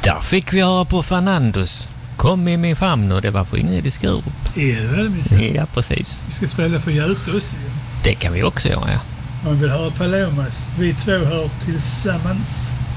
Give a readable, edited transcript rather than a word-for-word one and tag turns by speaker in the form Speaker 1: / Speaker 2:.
Speaker 1: Där fick vi höra på Fernandos. Kom i min famn och det var för Ingrid i Skurup.
Speaker 2: Är det väl mysigt?
Speaker 1: Ja, precis.
Speaker 2: Vi ska spela för Götos.
Speaker 1: Det kan vi också göra, ja.
Speaker 2: Man vill höra Palomas. Vi två hör tillsammans.